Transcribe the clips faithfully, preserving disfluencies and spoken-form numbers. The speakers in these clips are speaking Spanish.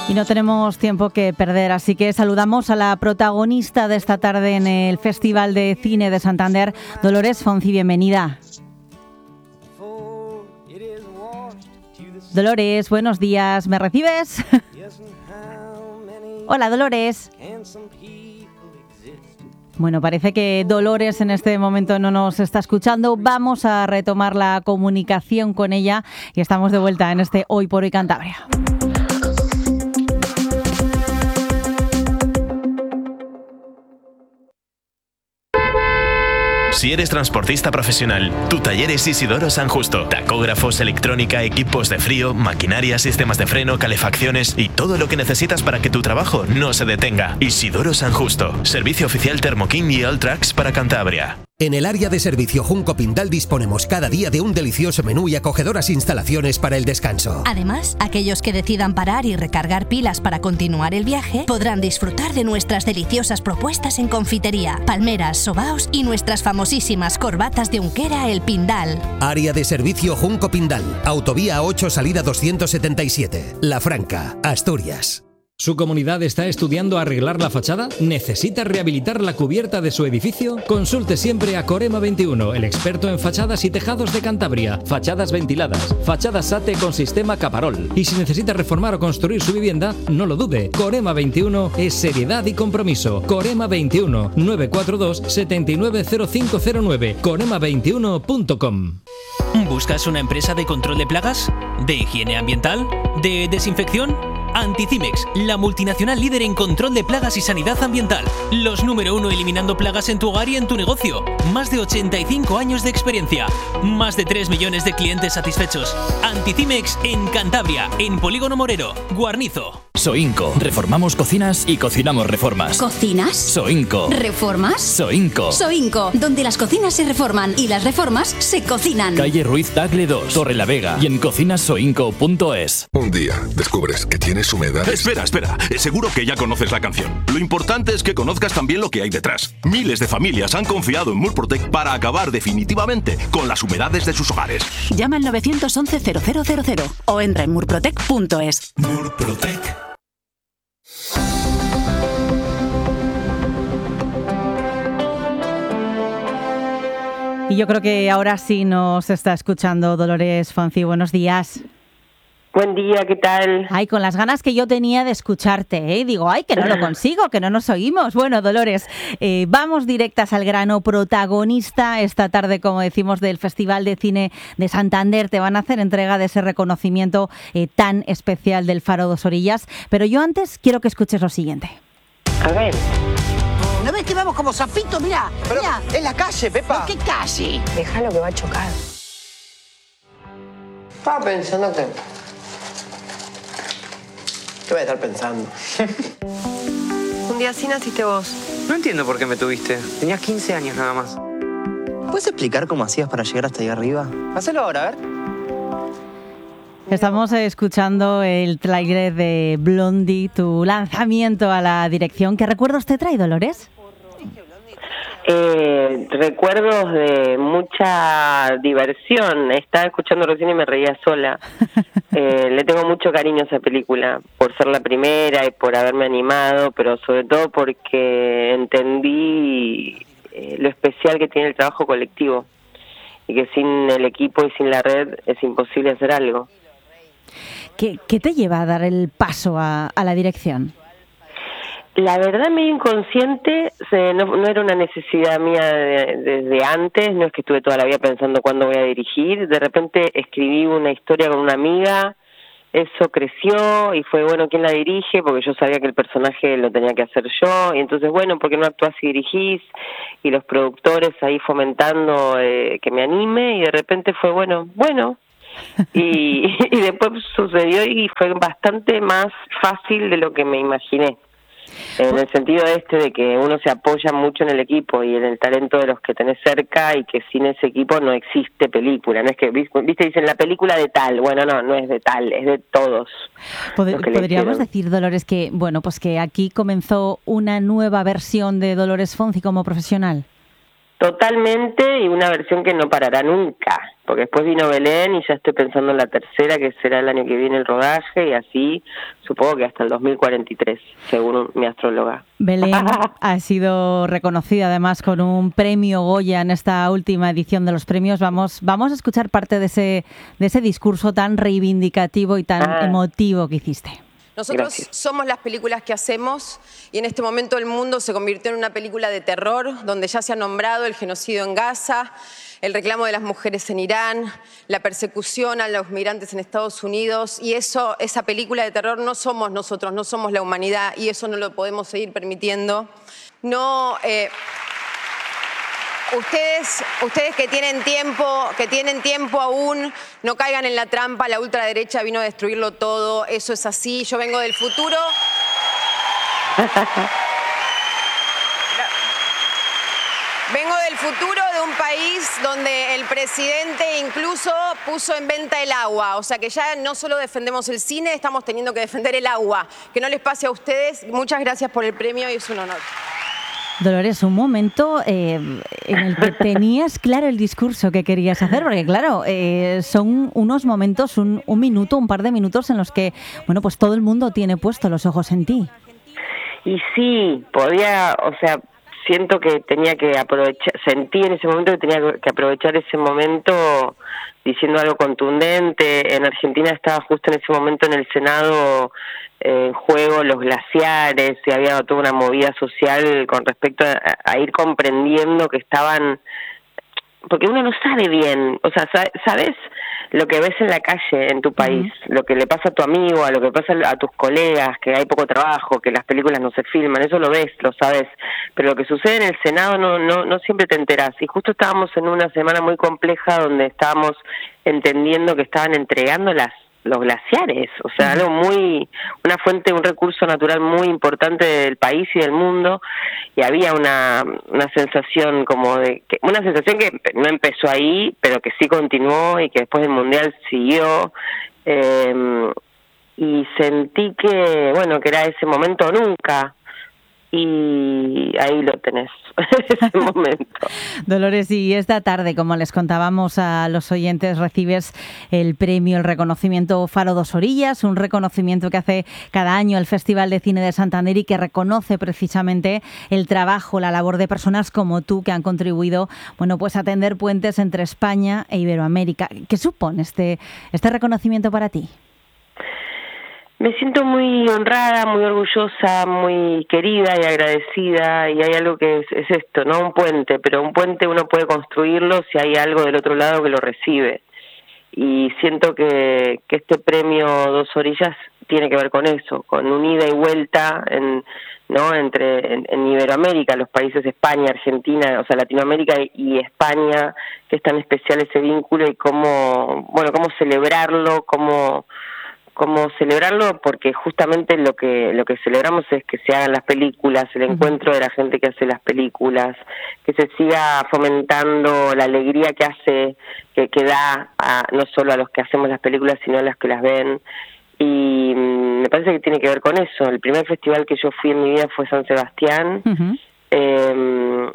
Y no tenemos tiempo que perder, así que saludamos a la protagonista de esta tarde en el Festival de Cine de Santander, Dolores Fonzi, bienvenida. Dolores, buenos días, ¿me recibes? Hola, Dolores. Bueno, parece que Dolores en este momento no nos está escuchando. Vamos a retomar la comunicación con ella y estamos de vuelta en este Hoy por Hoy Cantabria. Si eres transportista profesional, tu taller es Isidoro San Justo. Tacógrafos, electrónica, equipos de frío, maquinaria, sistemas de freno, calefacciones y todo lo que necesitas para que tu trabajo no se detenga. Isidoro San Justo. Servicio oficial Thermo-King y Alltrax para Cantabria. En el área de servicio Junco Pindal disponemos cada día de un delicioso menú y acogedoras instalaciones para el descanso. Además, aquellos que decidan parar y recargar pilas para continuar el viaje podrán disfrutar de nuestras deliciosas propuestas en confitería, palmeras, sobaos y nuestras famosísimas corbatas de Unquera El Pindal. Área de servicio Junco Pindal, Autovía ocho, salida doscientos setenta y siete, La Franca, Asturias. ¿Su comunidad está estudiando arreglar la fachada? ¿Necesita rehabilitar la cubierta de su edificio? Consulte siempre a Corema veintiuno, el experto en fachadas y tejados de Cantabria. Fachadas ventiladas, fachadas SATE con sistema Caparol. Y si necesita reformar o construir su vivienda, no lo dude. Corema veintiuno es seriedad y compromiso. Corema veintiuno, nueve cuatro dos, siete nueve cero cinco cero nueve, corema veintiuno punto com. ¿Buscas una empresa de control de plagas? ¿De higiene ambiental? ¿De desinfección? Anticimex, la multinacional líder en control de plagas y sanidad ambiental. Los número uno eliminando plagas en tu hogar y en tu negocio. Más de ochenta y cinco años de experiencia. Más de tres millones de clientes satisfechos. Anticimex en Cantabria, en Polígono Morero, Guarnizo. Soinco. Reformamos cocinas y cocinamos reformas. ¿Cocinas? Soinco. ¿Reformas? Soinco. Soinco, donde las cocinas se reforman y las reformas se cocinan. Calle Ruiz Tagle dos, Torre la Vega y en cocinas soinco punto es. Un día descubres que tienes humedades. Espera, espera. Seguro que ya conoces la canción. Lo importante es que conozcas también lo que hay detrás. Miles de familias han confiado en Murprotec para acabar definitivamente con las humedades de sus hogares. Llama al nueve once cero cero cero cero o entra en murprotec punto es. Murprotec. Y yo creo que ahora sí nos está escuchando Dolores Fonzi. Buenos días. Buen día, ¿qué tal? Ay, con las ganas que yo tenía de escucharte, ¿eh? Digo, ay, que no lo consigo, que no nos oímos. Bueno, Dolores, eh, vamos directas al grano. Protagonista esta tarde, como decimos, del Festival de Cine de Santander. Te van a hacer entrega de ese reconocimiento eh, tan especial del Faro dos Orillas. Pero yo antes quiero que escuches lo siguiente. A ver. ¿No ves que vamos como zapitos? Mira, Pero mira. es la calle, Pepa. ¿Qué calle? Déjalo que va a chocar. Estaba pensando que... ¿Qué voy a estar pensando? Un día así naciste vos. No entiendo por qué me tuviste. Tenías quince años nada más. ¿Puedes explicar cómo hacías para llegar hasta ahí arriba? Hacelo ahora, a ver. Estamos escuchando el tráiler de Blondie, tu lanzamiento a la dirección. ¿Qué recuerdos te trae, Dolores? Eh, recuerdos de mucha diversión. Estaba escuchando recién y me reía sola. Eh, le tengo mucho cariño a esa película, por ser la primera y por haberme animado, pero sobre todo porque entendí eh, lo especial que tiene el trabajo colectivo y que sin el equipo y sin la red es imposible hacer algo. ¿Qué, qué te lleva a dar el paso a, a la dirección? La verdad, medio inconsciente, se, no, no era una necesidad mía de, desde antes, no es que estuve toda la vida pensando cuándo voy a dirigir, de repente escribí una historia con una amiga, eso creció y fue, bueno, ¿quién la dirige? Porque yo sabía que el personaje lo tenía que hacer yo, y entonces, bueno, ¿por qué no actúas y dirigís? Y los productores ahí fomentando eh, que me anime, y de repente fue, bueno, bueno... y, y después sucedió y fue bastante más fácil de lo que me imaginé. En el sentido este de que uno se apoya mucho en el equipo y en el talento de los que tenés cerca y que sin ese equipo no existe película. No es que, viste, dicen la película de tal. Bueno, no, no es de tal, es de todos. Pod- Podríamos decir, Dolores, que bueno, pues que aquí comenzó una nueva versión de Dolores Fonzi como profesional. Totalmente, y una versión que no parará nunca, porque después vino Belén y ya estoy pensando en la tercera, que será el año que viene el rodaje, y así supongo que hasta el dos mil cuarenta y tres, según mi astróloga. Belén ha sido reconocida además con un premio Goya en esta última edición de los premios. Vamos, vamos a escuchar parte de ese, de ese discurso tan reivindicativo y tan ah. emotivo que hiciste. Nosotros Gracias. somos las películas que hacemos y en este momento el mundo se convirtió en una película de terror donde ya se ha nombrado el genocidio en Gaza, el reclamo de las mujeres en Irán, la persecución a los migrantes en Estados Unidos, y eso, esa película de terror no somos nosotros, no somos la humanidad, y eso no lo podemos seguir permitiendo. No... Eh, Ustedes, ustedes que tienen tiempo, que tienen tiempo aún, no caigan en la trampa. La ultraderecha vino a destruirlo todo. Eso es así. Yo vengo del futuro. Vengo del futuro de un país donde el presidente incluso puso en venta el agua. O sea que ya no solo defendemos el cine, estamos teniendo que defender el agua. Que no les pase a ustedes. Muchas gracias por el premio y es un honor. Dolores, un momento eh, en el que tenías claro el discurso que querías hacer, porque claro, eh, son unos momentos, un, un minuto, un par de minutos en los que, bueno, pues todo el mundo tiene puestos los ojos en ti. Y sí, podía, o sea, siento que tenía que aprovechar, sentí en ese momento que tenía que aprovechar ese momento diciendo algo contundente. En Argentina estaba justo en ese momento en el Senado en juego los glaciares y había toda una movida social con respecto a, a ir comprendiendo que estaban, porque uno no sabe bien, o sea, sabes lo que ves en la calle en tu país, uh-huh. lo que le pasa a tu amigo, a lo que pasa a tus colegas, que hay poco trabajo, que las películas no se filman, eso lo ves, lo sabes, pero lo que sucede en el Senado no no no siempre te enterás. Y justo estábamos en una semana muy compleja donde estábamos entendiendo que estaban entregando las los glaciares, o sea, algo muy, una fuente, un recurso natural muy importante del país y del mundo, y había una una sensación como de, que, una sensación que no empezó ahí, pero que sí continuó y que después del Mundial siguió, eh, y sentí que, bueno, que era ese momento o nunca, y ahí lo tenés, ese momento. Dolores, y esta tarde, como les contábamos a los oyentes, recibes el premio, el reconocimiento Faro dos Orillas, un reconocimiento que hace cada año el Festival de Cine de Santander y que reconoce precisamente el trabajo, la labor de personas como tú que han contribuido, bueno, pues a tender puentes entre España e Iberoamérica. ¿Qué supone este, este reconocimiento para ti? Me siento muy honrada, muy orgullosa, muy querida y agradecida, y hay algo que es, es esto, ¿no? Un puente, pero un puente uno puede construirlo si hay algo del otro lado que lo recibe. Y siento que, que este premio Dos Orillas tiene que ver con eso, con un ida y vuelta en, ¿no? entre en, en Iberoamérica, los países de España, Argentina, o sea, Latinoamérica y España, que es tan especial ese vínculo, y cómo, bueno, cómo celebrarlo, cómo cómo celebrarlo, porque justamente lo que lo que celebramos es que se hagan las películas, el encuentro de la gente que hace las películas, que se siga fomentando la alegría que hace, que, que da a, no solo a los que hacemos las películas, sino a los que las ven. Y mmm, me parece que tiene que ver con eso. El primer festival que yo fui en mi vida fue San Sebastián, uh-huh. eh,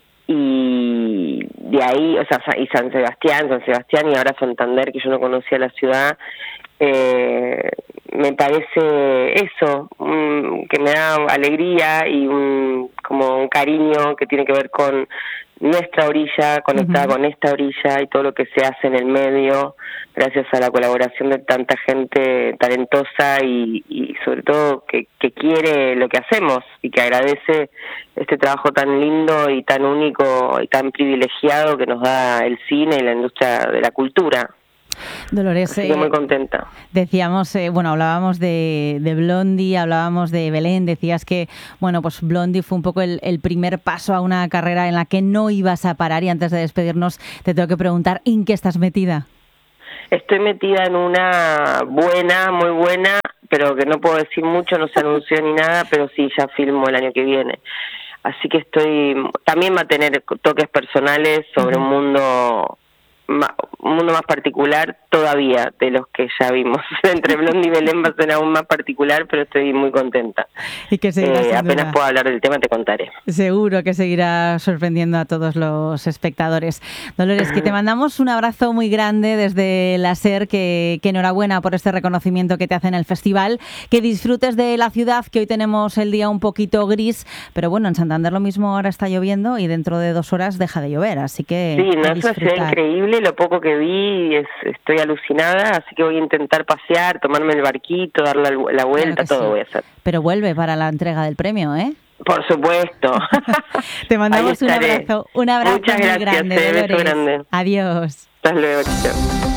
y de ahí, o sea, y San Sebastián, San Sebastián y ahora Santander, que yo no conocía la ciudad. Eh, me parece eso, um, que me da alegría y un, como un cariño que tiene que ver con nuestra orilla, conectada uh-huh. con esta orilla y todo lo que se hace en el medio, gracias a la colaboración de tanta gente talentosa y, y sobre todo que, que quiere lo que hacemos y que agradece este trabajo tan lindo y tan único y tan privilegiado que nos da el cine y la industria de la cultura. Dolores, Estoy muy contenta. Decíamos, eh, bueno, hablábamos de, de Blondie, hablábamos de Belén, decías que, bueno, pues Blondie fue un poco el, el primer paso a una carrera en la que no ibas a parar, y antes de despedirnos te tengo que preguntar, ¿en qué estás metida? Estoy metida en una buena, muy buena, pero que no puedo decir mucho, no se anunció ni nada, pero sí, ya filmo el año que viene. Así que estoy, también va a tener toques personales sobre uh-huh. un mundo un mundo más particular todavía de los que ya vimos. Entre Blondie y Belén va a ser aún más particular, pero estoy muy contenta. Y que seguirá, eh, apenas pueda hablar del tema te contaré. Seguro que seguirá sorprendiendo a todos los espectadores. Dolores, que te mandamos un abrazo muy grande desde la SER, que, que enhorabuena por este reconocimiento que te hace en el festival, que disfrutes de la ciudad, que hoy tenemos el día un poquito gris, pero bueno, en Santander lo mismo, ahora está lloviendo y dentro de dos horas deja de llover, así que sí, no, eso es increíble, lo poco que vi, es, estoy alucinada, así que voy a intentar pasear, tomarme el barquito, dar la, la vuelta, claro todo sí. Voy a hacer. Pero vuelve para la entrega del premio, ¿eh? Por supuesto. Te mandamos un abrazo, un abrazo Muchas muy gracias, grande, eh, Dolores. Beso grande. Adiós. Hasta luego, chao.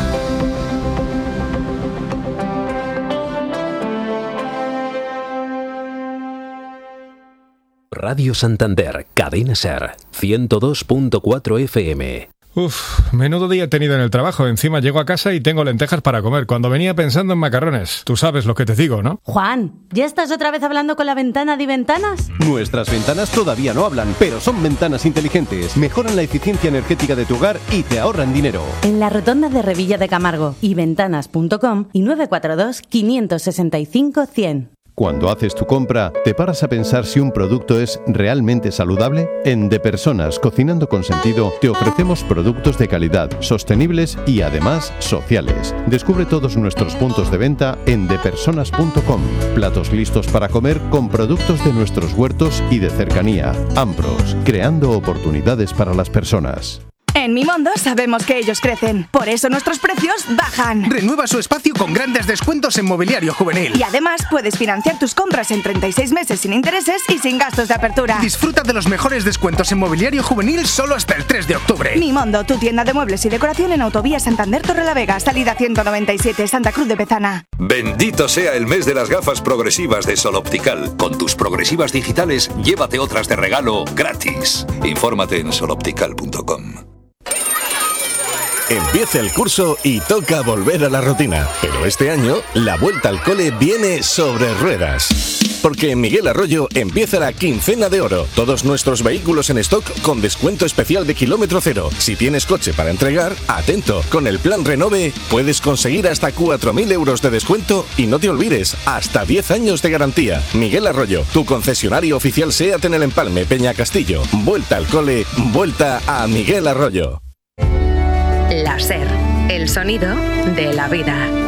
Radio Santander, Cadena SER, ciento dos punto cuatro F M. Uf, menudo día he tenido en el trabajo. Encima llego a casa y tengo lentejas para comer, cuando venía pensando en macarrones. Tú sabes lo que te digo, ¿no? Juan, ¿ya estás otra vez hablando con la ventana de ventanas? Nuestras ventanas todavía no hablan, pero son ventanas inteligentes. Mejoran la eficiencia energética de tu hogar y te ahorran dinero. En la rotonda de Revilla de Camargo y ventanas punto com y nueve cuatro dos, cinco seis cinco, cien. Cuando haces tu compra, ¿te paras a pensar si un producto es realmente saludable? En De Personas, Cocinando con Sentido, te ofrecemos productos de calidad, sostenibles y además sociales. Descubre todos nuestros puntos de venta en de personas punto com. Platos listos para comer con productos de nuestros huertos y de cercanía. Ambros, creando oportunidades para las personas. En Mimondo sabemos que ellos crecen, por eso nuestros precios bajan. Renueva su espacio con grandes descuentos en mobiliario juvenil. Y además puedes financiar tus compras en treinta y seis meses sin intereses y sin gastos de apertura. Disfruta de los mejores descuentos en mobiliario juvenil solo hasta el tres de octubre. Mimondo, tu tienda de muebles y decoración en Autovía Santander Torrelavega, salida ciento noventa y siete, Santa Cruz de Bezana. Bendito sea el mes de las gafas progresivas de Sol Optical. Con tus progresivas digitales, llévate otras de regalo gratis. Infórmate en sol optical punto com. Empieza el curso y toca volver a la rutina. Pero este año, la vuelta al cole viene sobre ruedas. Porque en Miguel Arroyo empieza la quincena de oro. Todos nuestros vehículos en stock con descuento especial de kilómetro cero. Si tienes coche para entregar, atento. Con el plan Renove puedes conseguir hasta cuatro mil euros de descuento y no te olvides, hasta diez años de garantía. Miguel Arroyo, tu concesionario oficial SEAT en el Empalme, Peña Castillo. Vuelta al cole, vuelta a Miguel Arroyo. La SER, el sonido de la vida.